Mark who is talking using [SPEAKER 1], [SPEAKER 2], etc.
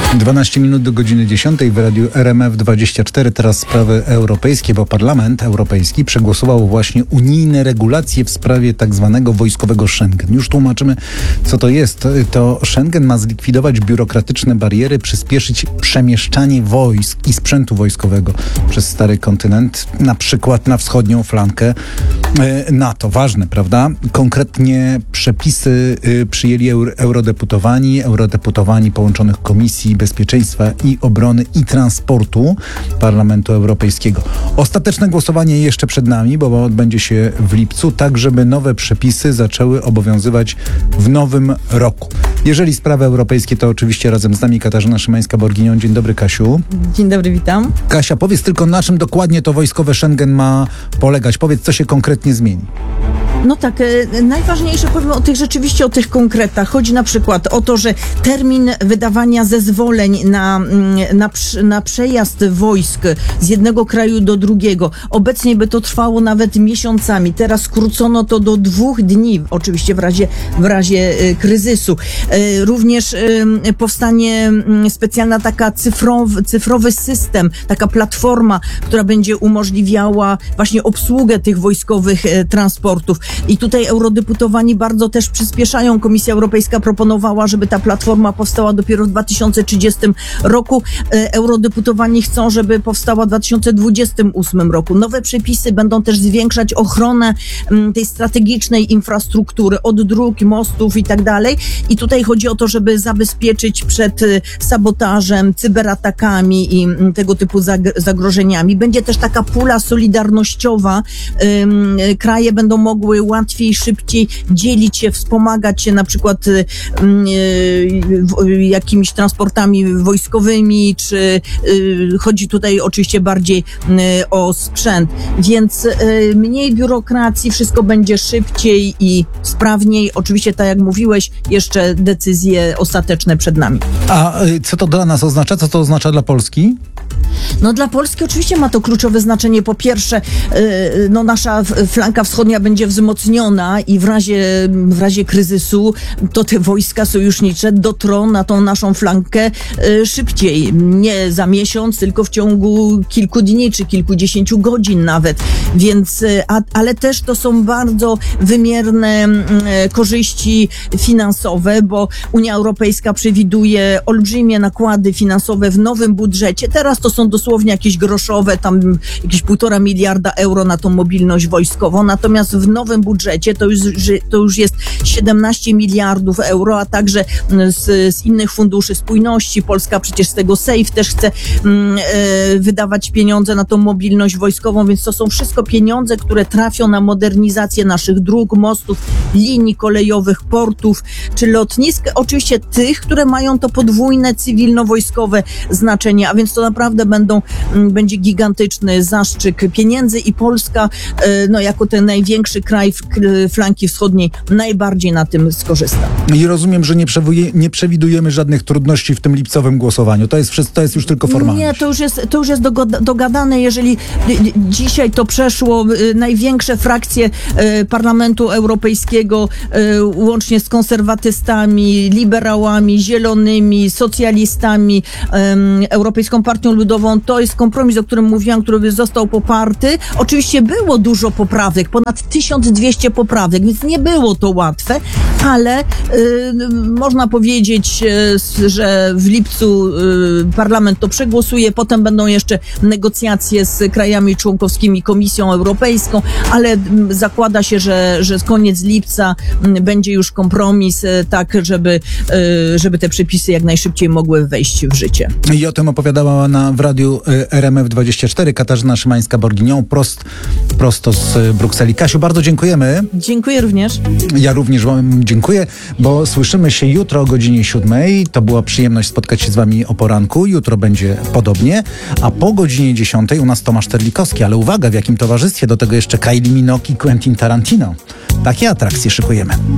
[SPEAKER 1] 12 minut do godziny 10 w radiu RMF24. Teraz sprawy europejskie, bo Parlament Europejski przegłosował właśnie unijne regulacje w sprawie tak zwanego wojskowego Schengen. Już tłumaczymy, co to jest. To Schengen ma zlikwidować biurokratyczne bariery, przyspieszyć przemieszczanie wojsk i sprzętu wojskowego przez stary kontynent, na przykład na wschodnią flankę NATO. Ważne, prawda? Konkretnie przepisy przyjęli eurodeputowani połączonych Komisji Bezpieczeństwa i Obrony i Transportu Parlamentu Europejskiego. Ostateczne głosowanie jeszcze przed nami, bo odbędzie się w lipcu, tak żeby nowe przepisy zaczęły obowiązywać w nowym roku. Jeżeli sprawy europejskie, to oczywiście razem z nami Katarzyna Szymańska-Borginią. Dzień dobry, Kasiu.
[SPEAKER 2] Dzień dobry, witam.
[SPEAKER 1] Kasia, powiedz tylko, na czym dokładnie to wojskowe Schengen ma polegać. Powiedz, co się konkretnie zmieni.
[SPEAKER 2] No tak, najważniejsze powiem rzeczywiście o tych konkretach. Chodzi na przykład o to, że termin wydawania zezwoleń na przejazd wojsk z jednego kraju do drugiego. Obecnie by to trwało nawet miesiącami. Teraz skrócono to do 2 dni, oczywiście w razie kryzysu. Również powstanie specjalna taka cyfrowy system, taka platforma, która będzie umożliwiała właśnie obsługę tych wojskowych transportów. I tutaj eurodeputowani bardzo też przyspieszają. Komisja Europejska proponowała, żeby ta platforma powstała dopiero w 2030 roku. Eurodeputowani chcą, żeby powstała w 2028 roku. Nowe przepisy będą też zwiększać ochronę tej strategicznej infrastruktury, od dróg, mostów i tak dalej. I tutaj chodzi o to, żeby zabezpieczyć przed sabotażem, cyberatakami i tego typu zagrożeniami. Będzie też taka pula solidarnościowa. Kraje będą mogły łatwiej, szybciej dzielić się, wspomagać się na przykład jakimiś transportami wojskowymi, czy chodzi tutaj oczywiście bardziej o sprzęt. Więc mniej biurokracji, wszystko będzie szybciej i sprawniej. Oczywiście, tak jak mówiłeś, jeszcze decyzje ostateczne przed nami.
[SPEAKER 1] A co to dla nas oznacza? Co to oznacza dla Polski?
[SPEAKER 2] No dla Polski oczywiście ma to kluczowe znaczenie. Po pierwsze, nasza flanka wschodnia będzie wzmocniona i w razie kryzysu to te wojska sojusznicze dotrą na tą naszą flankę szybciej. Nie za miesiąc, tylko w ciągu kilku dni czy kilkudziesięciu godzin nawet. Więc, ale też to są bardzo wymierne korzyści finansowe, bo Unia Europejska przewiduje olbrzymie nakłady finansowe w nowym budżecie. Teraz to są dosłownie jakieś groszowe, tam jakieś 1,5 miliarda euro na tą mobilność wojskową, natomiast w nowym budżecie to już jest 17 miliardów euro, a także z innych funduszy spójności. Polska przecież z tego SAFE też chce wydawać pieniądze na tą mobilność wojskową, więc to są wszystko pieniądze, które trafią na modernizację naszych dróg, mostów, linii kolejowych, portów czy lotnisk. Oczywiście tych, które mają to podwójne cywilno-wojskowe znaczenie, a więc to naprawdę będzie gigantyczny zastrzyk pieniędzy i Polska, jako ten największy kraj flanki wschodniej, najbardziej na tym skorzysta.
[SPEAKER 1] I rozumiem, że nie przewidujemy żadnych trudności w tym lipcowym głosowaniu. To jest już tylko formalność.
[SPEAKER 2] Nie, to już jest dogadane. Jeżeli dzisiaj to przeszło, największe frakcje Parlamentu Europejskiego, łącznie z konserwatystami, liberałami, zielonymi, socjalistami, Europejską Partią Ludową, to jest kompromis, o którym mówiłam, który został poparty. Oczywiście było dużo poprawek, ponad 1200 poprawek, więc nie było to łatwe, ale można powiedzieć, że w lipcu Parlament to przegłosuje, potem będą jeszcze negocjacje z krajami członkowskimi, Komisją Europejską, ale zakłada się, że koniec lipca będzie już kompromis, tak, żeby te przepisy jak najszybciej mogły wejść w życie.
[SPEAKER 1] I o tym opowiadała w radiu RMF24 Katarzyna Szymańska-Borginią prosto z Brukseli. Kasiu, bardzo dziękujemy.
[SPEAKER 2] Dziękuję również.
[SPEAKER 1] Ja również wam dziękuję, bo słyszymy się jutro o godzinie 7. To była przyjemność spotkać się z wami o poranku. Jutro będzie podobnie, a po godzinie 10 u nas Tomasz Terlikowski. Ale uwaga, w jakim towarzystwie? Do tego jeszcze Kylie Minogue i Quentin Tarantino. Takie atrakcje szykujemy.